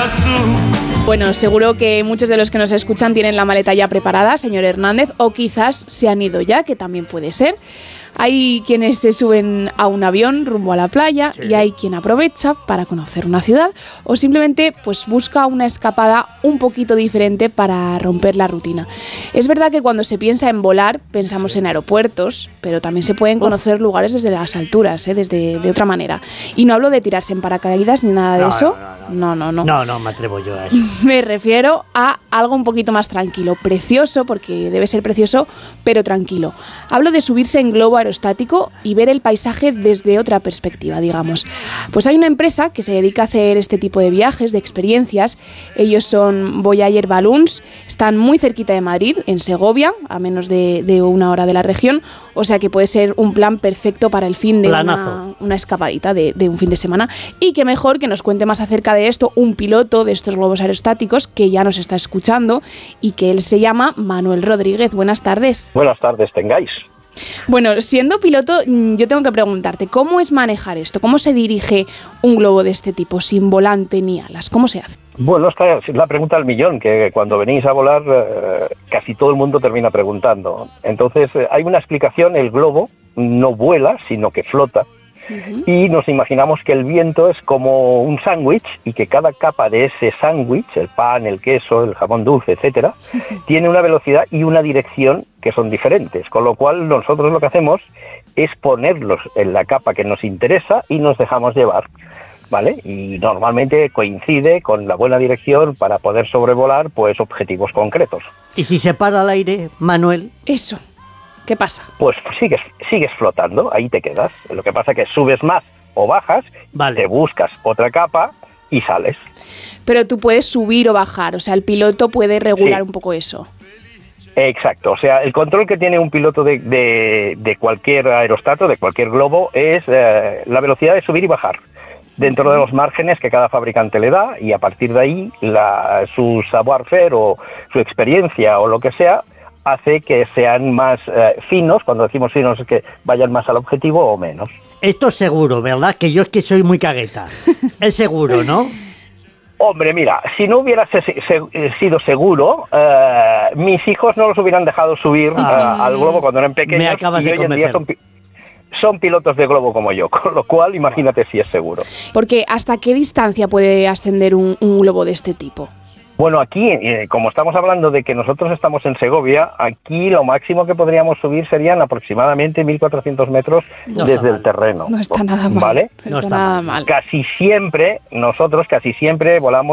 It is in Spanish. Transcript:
Bueno, seguro que muchos de los que nos escuchan tienen la maleta ya preparada, señor Hernández, o quizás se han ido ya, que también puede ser. Hay quienes se suben a un avión rumbo a la playa, sí, y hay quien aprovecha para conocer una ciudad o simplemente pues busca una escapada un poquito diferente para romper la rutina. Es verdad que cuando se piensa en volar pensamos en aeropuertos, pero también se pueden conocer lugares desde las alturas, de otra manera. Y no hablo de tirarse en paracaídas ni nada de eso. No. No, me atrevo yo a eso. Me refiero a algo un poquito más tranquilo, precioso, porque debe ser precioso, pero tranquilo. Hablo de subirse en globo aerostático y ver el paisaje desde otra perspectiva, digamos. Pues hay una empresa que se dedica a hacer este tipo de viajes, de experiencias. Ellos son Voyager Balloons, están muy cerquita de Madrid, en Segovia, a menos de 1 hora de la región, o sea que puede ser un plan perfecto para el fin de una escapadita de un fin de semana. Y qué mejor que nos cuente más acerca de esto un piloto de estos globos aerostáticos que ya nos está escuchando y que él se llama Manuel Rodríguez. Buenas tardes. Buenas tardes, tengáis. Bueno, siendo piloto, yo tengo que preguntarte, ¿cómo es manejar esto? ¿Cómo se dirige un globo de este tipo, sin volante ni alas? ¿Cómo se hace? Bueno, esta es la pregunta del millón, que cuando venís a volar casi todo el mundo termina preguntando. Entonces, hay una explicación: el globo no vuela, sino que flota. Uh-huh. Y nos imaginamos que el viento es como un sándwich y que cada capa de ese sándwich, el pan, el queso, el jamón dulce, etcétera, tiene una velocidad y una dirección que son diferentes, con lo cual nosotros lo que hacemos es ponerlos en la capa que nos interesa y nos dejamos llevar, ¿vale? Y normalmente coincide con la buena dirección para poder sobrevolar pues objetivos concretos. ¿Y si se para al aire, Manuel? Eso. ¿Qué pasa? Pues sigues flotando, ahí te quedas. Lo que pasa es que subes más o bajas, vale, te buscas otra capa y sales. Pero tú puedes subir o bajar, o sea, el piloto puede regular un poco eso. Exacto, o sea, el control que tiene un piloto de cualquier aerostato, de cualquier globo, es la velocidad de subir y bajar, dentro de los márgenes que cada fabricante le da, y a partir de ahí su savoir-faire o su experiencia o lo que sea hace que sean más finos. Cuando decimos finos es que vayan más al objetivo o menos. Esto es seguro, ¿verdad? Que yo es que soy muy cagueta. Es seguro, ¿no? Hombre, mira, si no hubiera sido seguro, mis hijos no los hubieran dejado subir al globo cuando eran pequeños. Me acabas de convencer. Son pilotos de globo como yo, con lo cual imagínate si es seguro. Porque ¿hasta qué distancia puede ascender un globo de este tipo? Bueno, aquí, como estamos hablando de que nosotros estamos en Segovia, aquí lo máximo que podríamos subir serían aproximadamente 1.400 metros desde el terreno. No está nada mal. ¿Vale? No está nada mal. Casi siempre volamos